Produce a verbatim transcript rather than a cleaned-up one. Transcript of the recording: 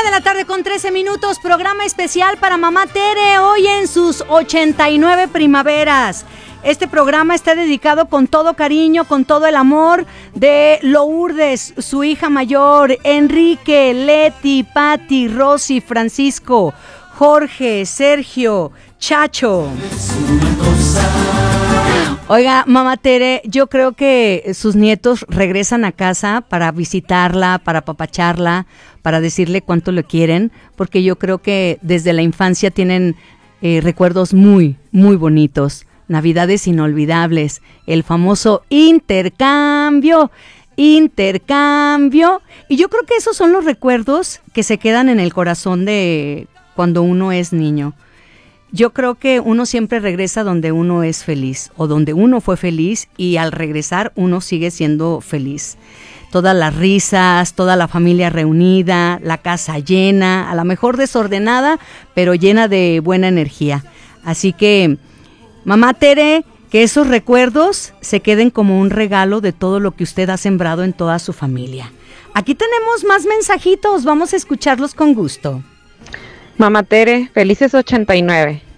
Una de la tarde con trece minutos, programa especial para Mamá Tere, hoy en sus ochenta y nueve primaveras. Este programa está dedicado con todo cariño, con todo el amor de Lourdes, su hija mayor, Enrique, Leti, Patti, Rosy, Francisco, Jorge, Sergio, Chacho. Oiga, Mamá Tere, yo creo que sus nietos regresan a casa para visitarla, para apapacharla, para decirle cuánto le quieren, porque yo creo que desde la infancia tienen eh, recuerdos muy, muy bonitos, navidades inolvidables, el famoso intercambio, intercambio, y yo creo que esos son los recuerdos que se quedan en el corazón de cuando uno es niño. Yo creo que uno siempre regresa donde uno es feliz o donde uno fue feliz y al regresar uno sigue siendo feliz. Todas las risas, toda la familia reunida, la casa llena, a lo mejor desordenada, pero llena de buena energía. Así que, Mamá Tere, que esos recuerdos se queden como un regalo de todo lo que usted ha sembrado en toda su familia. Aquí tenemos más mensajitos, vamos a escucharlos con gusto. Mamá Tere, felices ochenta y nueve.